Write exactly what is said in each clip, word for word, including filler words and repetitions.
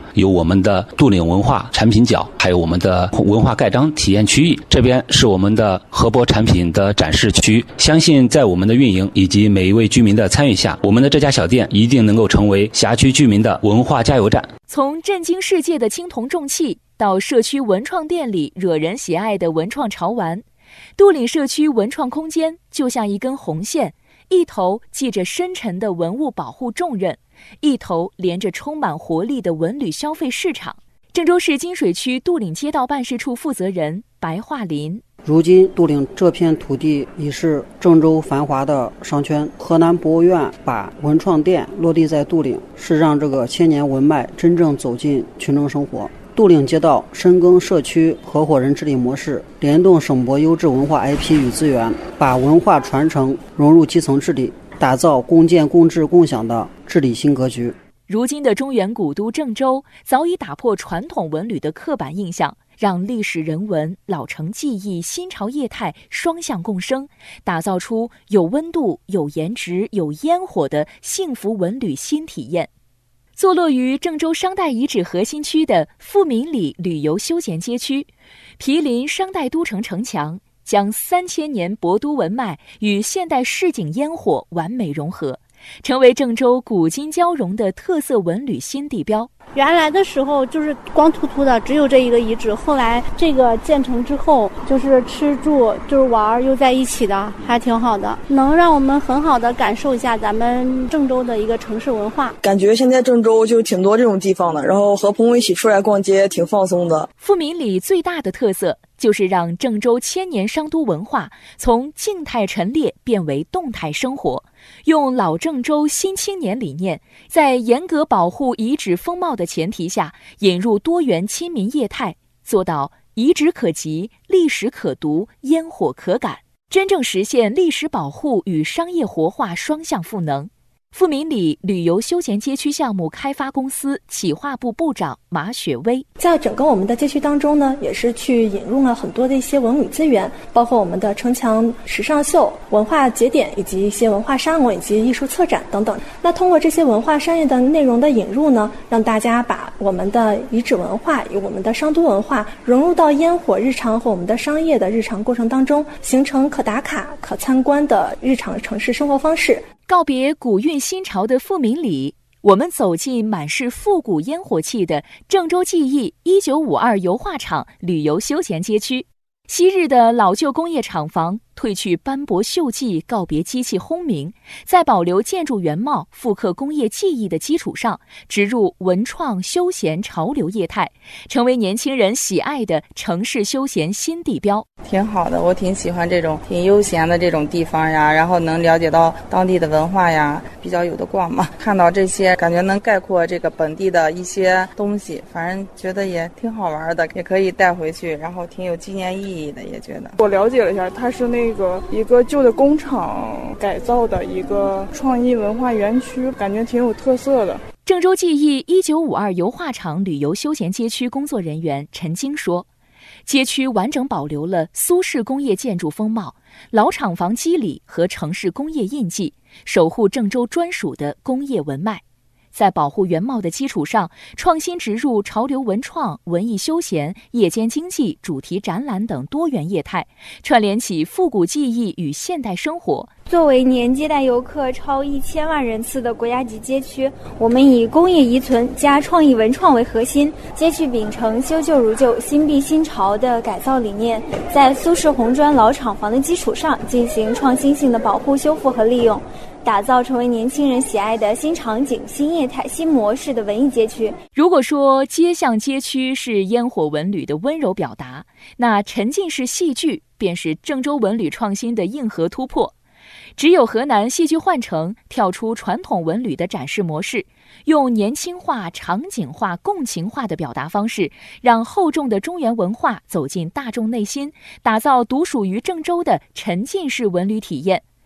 有我们的杜岭文化产品角，还有我们的文化盖章体验区域。这边是我们的河泊产品的展示区，相信在我们的运营以及每一位居民的参与下，我们的这家小店一定能够成为辖区居民的文化加油站。 从震惊世界的青铜重器到社区文创店里惹人喜爱的文创潮玩，杜岭社区文创空间就像一根红线，一头系着深沉的文物保护重任，一头连着充满活力的文旅消费市场。郑州市金水区杜岭街道办事处负责人白桦林： 如今杜岭这片土地已是郑州繁华的商圈，河南博物院把文创店落地在杜岭，是让这个千年文脉真正走进群众生活。杜岭街道深耕社区合伙人治理模式，联动省博优质文化 I P 与资源，把文化传承融入基层治理，打造共建共治共享的治理新格局。 如今的中原古都郑州早已打破传统文旅的刻板印象，让历史人文、老城技艺、新潮业态双向共生，打造出有温度、有颜值、有烟火的幸福文旅新体验。坐落于郑州商代遗址核心区的富民里旅游休闲街区，毗邻商代都城城墙，将三千年博都文脉与现代市井烟火完美融合，成为郑州古今交融的特色文旅新地标。 原来的时候就是光秃秃的，只有这一个遗址，后来这个建成之后，就是吃住就是玩又在一起的，还挺好的，能让我们很好的感受一下咱们郑州的一个城市文化。 感觉现在郑州就挺多这种地方的，然后和朋友一起出来逛街挺放松的。 富民里最大的特色就是让郑州千年商都文化从静态陈列变为动态生活，用老郑州新青年理念，在严格保护遗址风貌的前提下，引入多元亲民业态，做到遗址可及、历史可读、烟火可感，真正实现历史保护与商业活化双向赋能。富民里旅游休闲街区项目开发公司企划部部长马雪薇： 在整个我们的街区当中呢，也是去引入了很多的一些文旅资源，包括我们的城墙时尚秀、文化节点，以及一些文化沙龙以及艺术策展等等。那通过这些文化商业的内容的引入呢，让大家把我们的遗址文化与我们的商都文化融入到烟火日常和我们的商业的日常过程当中，形成可打卡、可参观的日常城市生活方式。 告别古韵新潮的富民里，我们走进满是复古烟火气的郑州记忆一九五二油画厂旅游休闲街区。昔日的老旧工业厂房褪去斑驳锈迹，告别机器轰鸣，在保留建筑原貌、复刻工业技艺的基础上，植入文创休闲潮流业态，成为年轻人喜爱的城市休闲新地标。 挺好的，我挺喜欢这种挺悠闲的这种地方呀，然后能了解到当地的文化呀，比较有的逛嘛。看到这些，感觉能概括这个本地的一些东西，反正觉得也挺好玩的，也可以带回去，然后挺有纪念意义的，也觉得。 我了解了一下，它是那个一个旧的工厂改造的一个创意文化园区，感觉挺有特色的。 郑州记忆一九五二油画厂旅游休闲街区工作人员陈晶说，街区完整保留了苏式工业建筑风貌、老厂房肌理和城市工业印记，守护郑州专属的工业文脉。在保护原貌的基础上，创新植入潮流文创、文艺休闲、夜间经济、主题展览等多元业态，串联起复古技艺与现代生活。 作为年接待游客超一千万人次的国家级街区，我们以工业遗存加创意文创为核心，街区秉承修旧如旧、新碧新潮的改造理念，在苏式红砖老厂房的基础上进行创新性的保护、修复和利用，打造成为年轻人喜爱的新场景、新业态、新模式的文艺街区。 如果说街巷街区是烟火文旅的温柔表达，那沉浸式戏剧便是郑州文旅创新的硬核突破。只有河南戏剧幻城跳出传统文旅的展示模式，用年轻化、场景化、共情化的表达方式，让厚重的中原文化走进大众内心，打造独属于郑州的沉浸式文旅体验。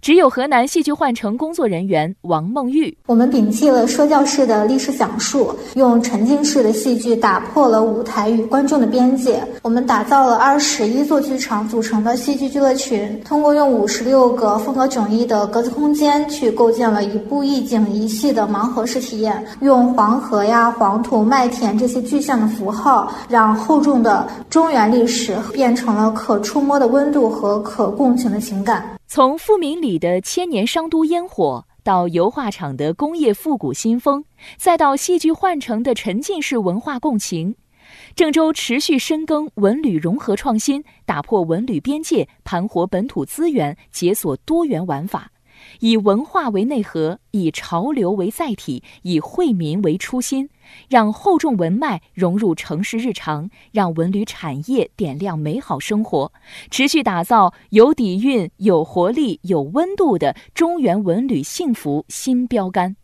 只有河南戏剧幻城工作人员王梦玉， 我们摒弃了说教式的历史讲述，用沉浸式的戏剧打破了舞台与观众的边界。我们打造了二十一座剧场组成的戏剧俱乐群，通过用五十六个风格迥异的格子空间去构建了一部一景一戏的盲盒式体验，用黄河呀、黄土、麦田这些具象的符号，让厚重的中原历史变成了可触摸的温度和可共情的情感。 从富民里的千年商都烟火，到油画厂的工业复古新风，再到戏剧幻城的沉浸式文化共情，郑州持续深耕文旅融合创新，打破文旅边界，盘活本土资源，解锁多元玩法，以文化为内核，以潮流为载体，以惠民为初心，让厚重文脉融入城市日常，让文旅产业点亮美好生活，持续打造有底蕴、有活力、有温度的中原文旅幸福新标杆。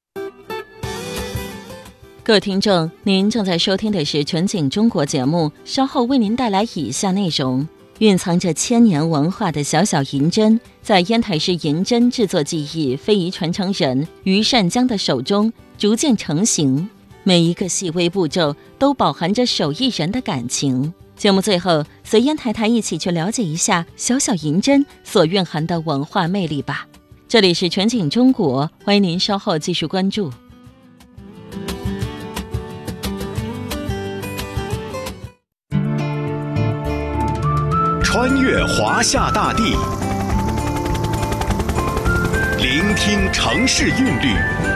各位听众，您正在收听的是全景中国节目，稍后为您带来以下内容。蕴藏着千年文化的小小银针，在烟台市银针制作技艺非遗传承人于善江的手中逐渐成型，每一个细微步骤都饱含着手艺人的感情。节目最后，随烟台台一起去了解一下小小银针所蕴含的文化魅力吧。这里是全景中国，欢迎您稍后继续关注。 穿越华夏大地，聆听城市韵律，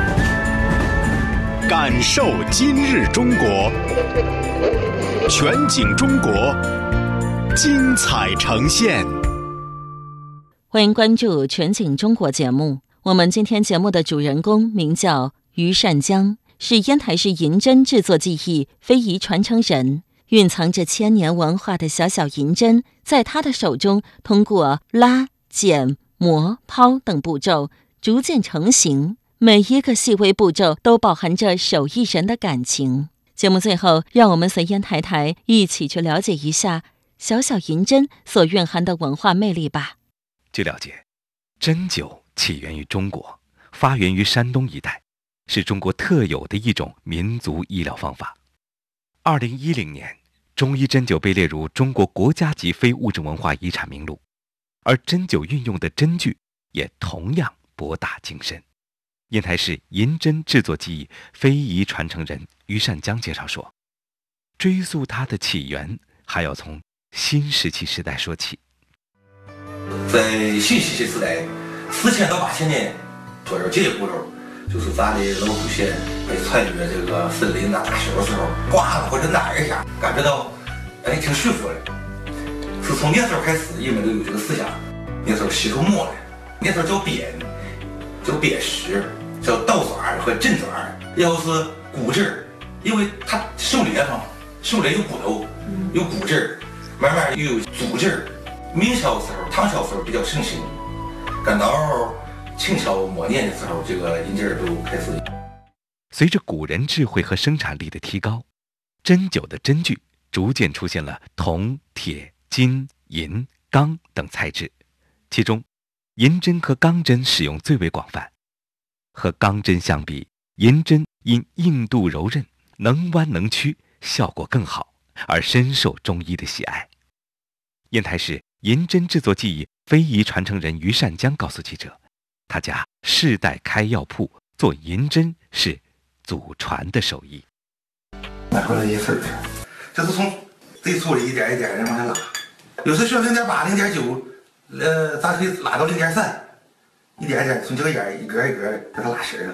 感受今日中国。全景中国，精彩呈现。 欢迎关注全景中国节目。我们今天节目的主人公名叫于善江，是烟台市银针制作技艺非遗传承人。蕴藏着千年文化的小小银针，在他的手中通过拉、剪、磨、抛等步骤逐渐成型，每一个细微步骤都饱含着手艺人的感情。节目最后，让我们随烟台台一起去了解一下小小银针所蕴含的文化魅力吧。 据了解，针灸起源于中国，发源于山东一带，是中国特有的一种民族医疗方法。二零一零年，中医针灸被列入中国国家级非物质文化遗产名录，而针灸运用的针具也同样博大精深。烟台市银针制作技艺非遗传承人于善江介绍说，追溯它的起源，还要从新石器时代说起。 在新石器时代，四千到八千年左右，这些步骤就是咱的老祖先在穿越这个森林呐、大雪的时候，刮了或者哪一下，感觉到哎挺舒服的。是从那时候开始，人们都有这个思想。那时候石头磨的，那时候叫砭，叫砭石，叫倒爪和针爪。要是骨质，因为它狩猎嘛，狩猎有骨头，有骨质，慢慢又有组织。明朝时候、唐朝时候比较盛行，赶到清朝末年的时候，这个银针都开始。 随着古人智慧和生产力的提高，针灸的针具逐渐出现了铜、铁、金、银、钢等材质，其中银针和钢针使用最为广泛。和钢针相比，银针因硬度柔韧、能弯能曲，效果更好，而深受中医的喜爱。烟台市银针制作技艺非遗传承人于善江告诉记者，他家世代开药铺，做银针是祖传的手艺。 拿回来一份，就是从最粗的一点一点的往下拉，有时需要零点八、零点九，呃，咱可以拉到零点三，一点一点从这个眼一格一格给它拉实了。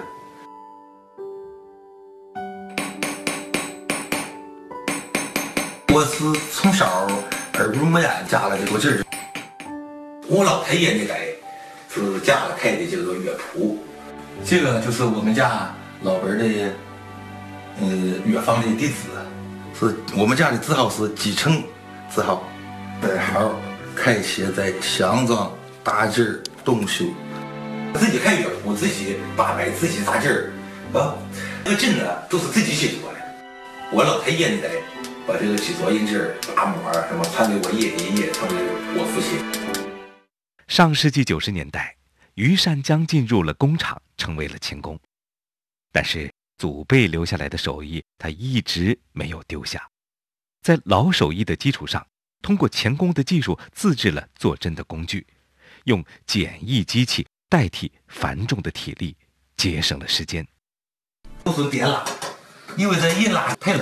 我是从小耳濡目染加了这个劲儿。我老太爷那代是家里开的这个乐谱，这个呢就是我们家老本的呃乐坊的弟子，是我们家的字号是继承字号，代号开写在强庄大字东修，自己开乐谱，自己八百，自己扎字儿啊，这个针呢都是自己写作的。我老太爷那代把这个写作印字、打模什么传给我爷爷爷，传给我父亲。 上世纪九十年代， 于善江进入了工厂，成为了钳工。但是祖辈留下来的手艺，他一直没有丢下。在老手艺的基础上，通过钳工的技术自制了做针的工具，用简易机器代替繁重的体力，节省了时间。 有时候别拉，因为这一拉太累